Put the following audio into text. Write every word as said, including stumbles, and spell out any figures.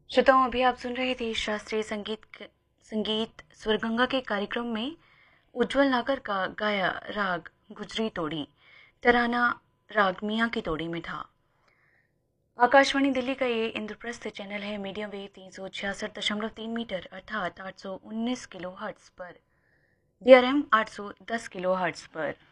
श्रोताओं, अभी आप सुन रहे थे शास्त्रीय संगीत क- संगीत स्वरगंगा के कार्यक्रम में उज्जवल नागर का गाया राग गुजरी तोड़ी। तराना राग मियाँ की तोड़ी में था। आकाशवाणी दिल्ली का ये इंद्रप्रस्थ चैनल है मीडियम वेव तीन सौ छियासठ दशमलव तीन मीटर अर्थात आठ सौ उन्नीस किलो हर्ट्स पर, डी आर एम आठ सौ दस किलो हर्ट्स पर।